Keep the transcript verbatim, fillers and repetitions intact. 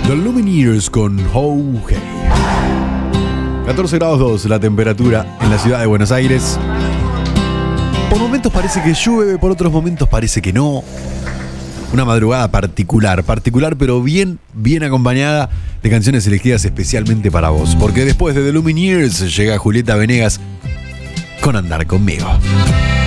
The Lumineers con Ho Hey. catorce grados dos la temperatura en la ciudad de Buenos Aires. Por momentos parece que llueve, por otros momentos parece que no. Una madrugada particular, particular pero bien, bien acompañada de canciones elegidas especialmente para vos. Porque después de The Lumineers llega Julieta Venegas con Andar Conmigo.